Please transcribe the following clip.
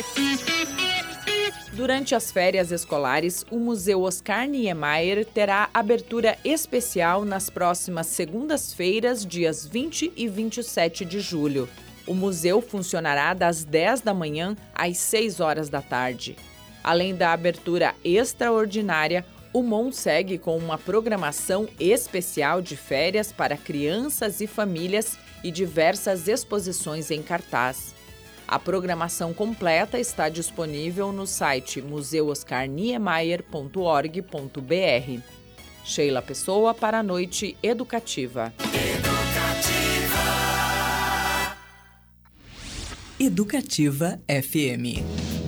Durante as férias escolares, o Museu Oscar Niemeyer terá abertura especial nas próximas segundas-feiras, dias 20 e 27 de julho. O museu funcionará das 10 da manhã às 6 horas da tarde. Além da abertura extraordinária, o MON segue com uma programação especial de férias para crianças e famílias e diversas exposições em cartaz. A programação completa está disponível no site museuoscarniemeyer.org.br. Sheila Pessoa para a Noite Educativa. Educativa FM.